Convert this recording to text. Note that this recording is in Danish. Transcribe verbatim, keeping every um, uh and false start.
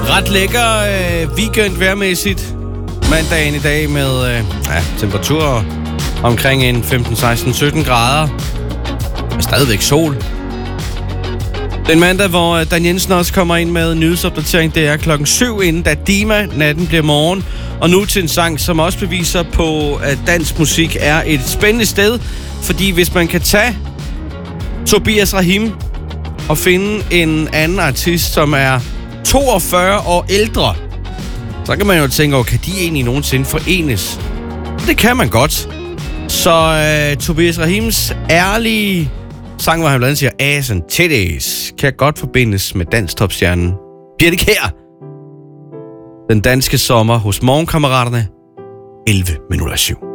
Ret lækker øh, weekend vejrmæssigt. Mandagen i dag med øh, ja, temperaturer omkring en femten, seksten, sytten grader. Og stadigvæk sol. Den mandag, hvor Dan Jensen også kommer ind med en nyhedsopdatering, det er klokken syv, inden da Dima, natten bliver morgen. Og nu til en sang, som også beviser på, at dansk musik er et spændende sted. Fordi hvis man kan tage Tobias Rahim og finde en anden artist, som er toogfyrre år ældre, så kan man jo tænke, oh, kan de egentlig nogensinde forenes? Det kan man godt. Så uh, Tobias Rahims ærlige sang, hvor han blandt andet siger ass and titties, kan godt forbindes med danstopstjernen Birthe Kjær. Den danske sommer hos Morgenkammeraterne, elleve minutter syv.